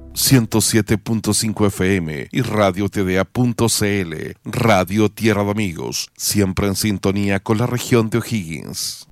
107.5 FM y radiotda.cl, Radio Tierra de Amigos, siempre en sintonía con la región de O'Higgins.